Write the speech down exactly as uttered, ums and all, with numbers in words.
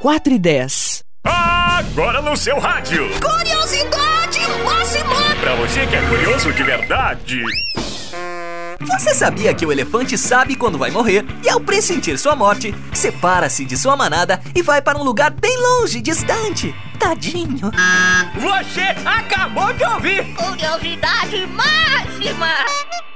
quatro e dez. Agora no seu rádio. Curiosidade máxima! Pra você que é curioso de verdade. Você sabia que o elefante sabe quando vai morrer e, ao pressentir sua morte, separa-se de sua manada e vai para um lugar bem longe, distante? Tadinho. Você acabou de ouvir Curiosidade máxima!